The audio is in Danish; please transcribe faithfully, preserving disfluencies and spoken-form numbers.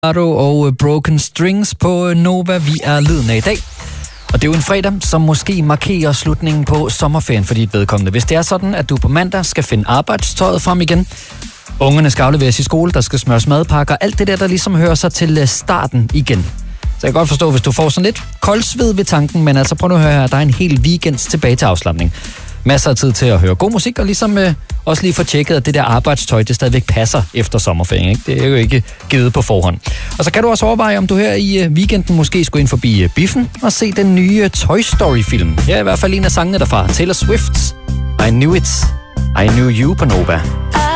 Og Broken Strings på Nova. Vi er lyden af i dag. Og det er jo en fredag, som måske markerer slutningen på sommerferien for dit vedkommende. Hvis det er sådan, at du på mandag skal finde arbejdstøjet frem igen, ungerne skal afleveres i skole, der skal smøres madpakker, alt det der, der ligesom hører sig til starten igen. Så jeg kan godt forstå, hvis du får sådan lidt koldsved ved tanken, men altså prøv nu at høre her, der er en hel weekend tilbage til afslapning. Masser af tid til at høre god musik, og ligesom øh, også lige få tjekket, at det der arbejdstøj, det stadigvæk passer efter sommerferien. Ikke? Det er jo ikke givet på forhånd. Og så kan du også overveje, om du her i øh, weekenden måske skulle ind forbi øh, Biffen og se den nye Toy Story-film. Ja, i hvert fald en af sangene derfra. Taylor Swift's I Knew It, I Knew You på Nova.